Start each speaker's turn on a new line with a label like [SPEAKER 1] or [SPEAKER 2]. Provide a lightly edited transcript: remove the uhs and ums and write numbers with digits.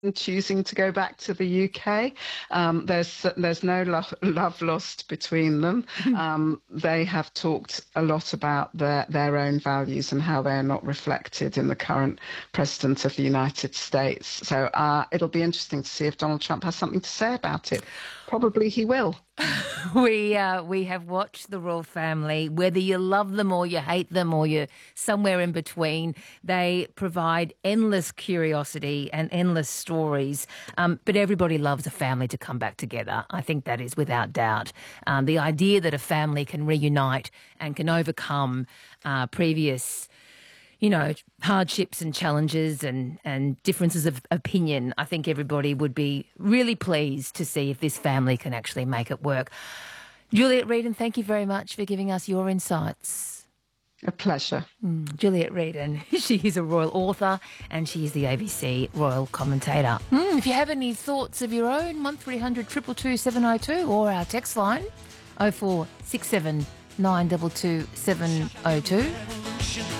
[SPEAKER 1] choosing to go back to the UK. There's no love lost between them. They have talked a lot about their own values and how they're not reflected in the current president of the United States. So it'll be interesting to see if Donald Trump has something to say about it. Probably he will.
[SPEAKER 2] We have watched the royal family, whether you love them or you hate them or you're somewhere in between. They provide endless curiosity and endless stories. But everybody loves a family to come back together. I think that is without doubt. The idea that a family can reunite and can overcome previous hardships and challenges and differences of opinion. I think everybody would be really pleased to see if this family can actually make it work. Juliet Reedon, thank you very much for giving us your insights.
[SPEAKER 1] A pleasure.
[SPEAKER 2] Juliet Reedon, she is a royal author and she is the ABC royal commentator. If you have any thoughts of your own, 1300 222 702 or our text line 0467 922 702.